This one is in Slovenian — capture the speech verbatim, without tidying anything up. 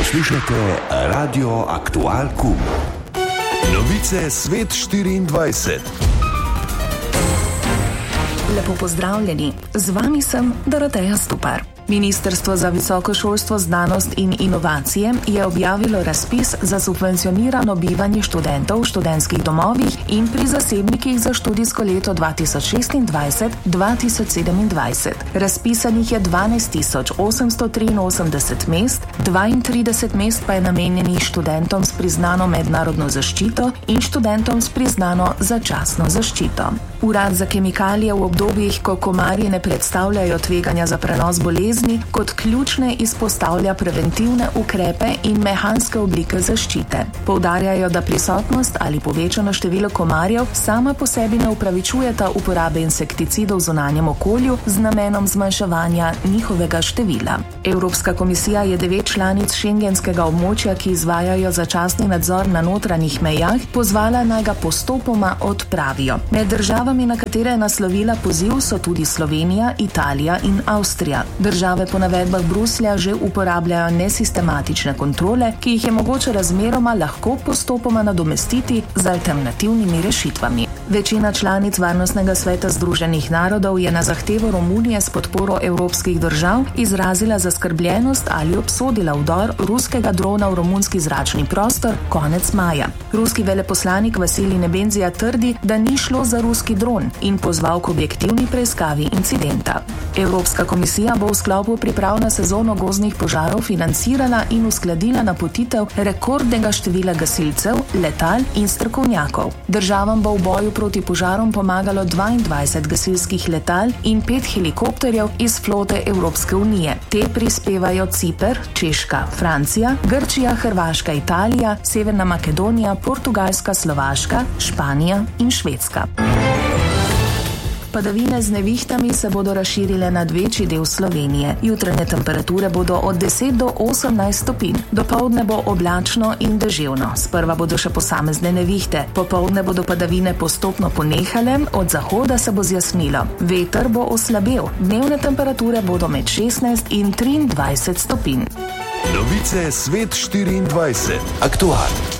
Poslušajte Radio Aktual Q. Novice Svet štiriindvajset. Lepo pozdravljeni, z vami sem Doroteja Stupar. Ministrstvo za visoko šolstvo, znanost in inovacije je objavilo razpis za subvencionirano bivanje študentov v študentskih domovih in pri zasebnikih za študijsko leto dva tisoč šestindvajset dva tisoč sedemindvajset. Razpisanih je dvanajst tisoč osemsto triinosemdeset mest, dvaintrideset mest pa je namenjenih študentom s priznano mednarodno zaščito in študentom s priznano začasno zaščito. Urad za kemikalije v obdobjih, ko komarji ne predstavljajo tveganja za prenos bolezni, kot ključne izpostavlja preventivne ukrepe in mehanske oblike zaščite. Poudarjajo, da prisotnost ali povečano število komarjev sama po sebi ne upravičujeta uporabe insekticidov v zunanjem okolju z namenom zmanjševanja njihovega števila. Evropska komisija je devet članic šengenskega območja, ki izvajajo začasni nadzor na notranjih mejah, pozvala naj ga postopoma odpravijo. Med državami, na katere je naslovila poziv, so tudi Slovenija, Italija in Avstrija. Države po navedbah Bruslja že uporabljajo nesistematične kontrole, ki jih je mogoče razmeroma lahko postopoma nadomestiti z alternativnimi rešitvami. Večina članic Varnostnega sveta Združenih narodov je na zahtevo Romunije s podporo evropskih držav izrazila zaskrbljenost ali obsodila vdor ruskega drona v romunski zračni prostor konec maja. Ruski veleposlanik Vasilij Nebenzija trdi, da ni šlo za ruski dron in pozval k objektivni preiskavi incidenta. Evropska komisija bo v sklopu priprav na sezono gozdnih požarov financirala in uskladila napotitev rekordnega števila gasilcev, letal in strokovnjakov. Državam bo v boju proti požarom pomagalo dvaindvajset gasilskih letal in pet helikopterjev iz flote Evropske unije. Te prispevajo Ciper, Češka, Francija, Grčija, Hrvaška, Italija, Severna Makedonija, Portugalska, Slovaška, Španija in Švedska. Padavine z nevihtami se bodo razširile nad večji del Slovenije. Jutranje temperature bodo od deset do osemnajst stopinj. Dopoldne bo oblačno in deževno. Sprva bodo še posamezne nevihte. Popoldne bodo padavine postopno ponehale, od zahoda se bo zjasnilo. Veter bo oslabel. Dnevne temperature bodo med šestnajst in triindvajset stopinj. Novice Svet štiriindvajset. Aktual.